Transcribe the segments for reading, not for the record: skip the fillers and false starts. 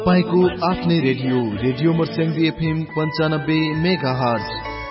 तपाईँको आफ्नै radio मर्स्याङ्गी FM 95 megahertz.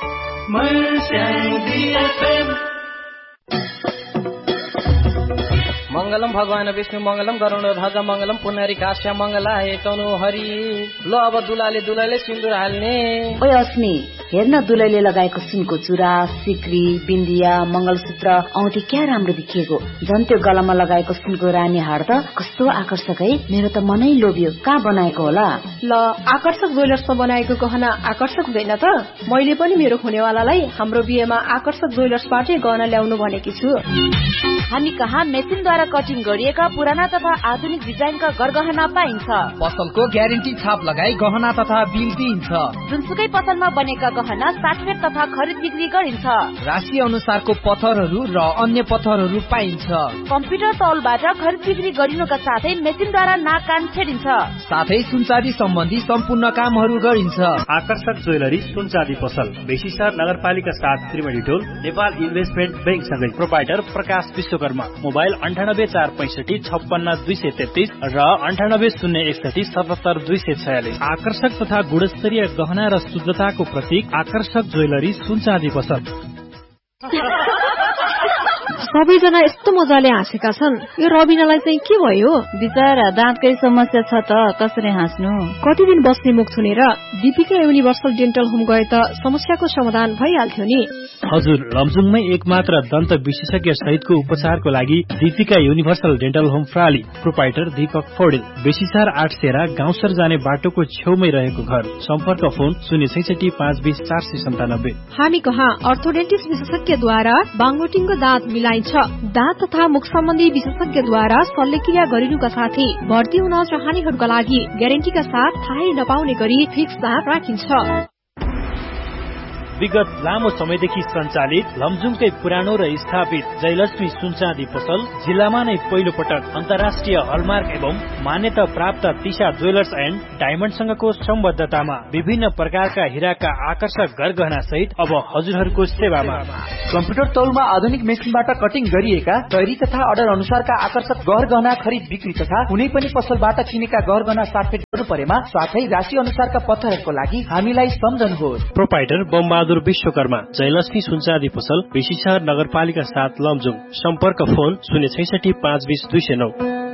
मंगलम भगवान विष्णु मंगलम गरुडध्वज मंगलम पुनरी काश्य मंगलाय तनु हरि। ल अब दुलाले सिन्दुर हाल्ने। ओए अस्मी, हेर्न दुलैले लगाएको सुनको चुरा, सिक्री, बिन्दिया, मंगलसूत्र, औँठी क्या राम्रो देखिएको। झन् त्यो गलामा लगाएको सुनको रानी हार त कस्तो आकर्षक है। मेरो त मनै लोभ्यो। कहाँ बनाएको होला? ल, आकर्षक ज्वेलर्समा बनाएको गहना आकर्षक हुँदैन त? मैले पनि मेरो हुनेवालालाई हाम्रो बिहेमा आकर्षक ज्वेलर्सबाटै गहना ल्याउनु भनेकी छु। हामी कहाँ मेसिनद्वारा कटिङ गरिएका पुराना तथा आधुनिक डिजाइनका गरगहना पाइन्छ। पसलको ग्यारेन्टी छाप लगाई गहना तथा बिल दिइन्छ। जुनसुकै पसलमा बनेका गहना साटफेट तथा खरिद बिक्री गरिन्छ। राशि अनुसारको पत्थरहरू र अन्य पत्थरहरू पाइन्छ। कम्प्युटर तौलबाट खरिद बिक्री गरिनुका साथै मेसिनद्वारा नाक कान छेडिन्छ। साथै सुनचाँदी सम्बन्धी सम्पूर्ण कामहरू गरिन्छ। आकर्षक ज्वेलरी सुनचाँदी पसल बेसीसार नगरपालिका 7 त्रिवेणी टोल नेपाल इन्भेस्टमेन्ट बैंक सँगै। प्रोपाइटर प्रकाश विश्वकर्मा। मोबाइल 9845656233 र 9801177246। आकर्षक तथा गुणस्तरीय गहना र शुद्धताको प्रतीक आकर्षक ज्वेलरी सुनचाँदी पसल। सबैजना यस्तो मजाले हाँसेका छन्, यो रबिनालाई चाहिँ के भयो? बिचरा दाँतकै समस्या छ त, कसरी हाँस्नु? कति दिन बस्ने मुख छुनेर दीपिका युनिभर्सल डेन्टल होम गए त समस्याको समाधान भइहाल्थ्यो नि। हजुर, लमजुङमै एकमात्र दन्त विशेषज्ञ सहितको उपचारको लागि Deepika universal dental home प्राली। Proprietor Deepak Paudel. बेसीसार 8 सेरा गाउँसर जाने बाटोको छेउमै रहेको घर। सम्पर्क फोन 066 हामी कहाँ अर्थोडेन्टिस्ट विशेषज्ञद्वारा बाङोटिङको दाँत मिलाइन्छ। दाँत तथा मुख सम्बन्धी विशेषज्ञद्वारा शल्यक्रिया गरिनुका साथै भर्ती हुन चाहनेहरूका लागि ग्यारेन्टीका साथ थाहै नपाउने गरी फिक्स दाँत राखिन्छ। विगत लामो समयदेखि सञ्चालित लमजुङकै पुरानो र स्थापित जयलक्ष्मी सुनचाँदी पसल जिल्लामा नै पहिलो पटक अन्तर्राष्ट्रिय हलमार्क एवं मान्यता प्राप्त तिशा ज्वेलर्स एन्ड डायमण्डसँगको सम्बद्धतामा विभिन्न प्रकारका हिराका आकर्षक गरगहना सहित अब हजुरहरूको सेवामा। कम्प्युटर तौलमा आधुनिक मेसिनबाट कटिङ गरिएका तयारी तथा अर्डर अनुसारका आकर्षक गहना खरिद बिक्री तथा कुनै पनि पसलबाट किनेका गहना साटफेट गर्नु परेमा साथै राशि अनुसारका पत्थरहरूको लागि हामीलाई सम्झनुहोस्। प्रोपाइटर बमबहादुर विश्वकर्मा। जयलक्ष्मी सुनचाँदी पसल बेसीसार नगरपालिका 7 लमजुङ। सम्पर्क फोन 066 520 209।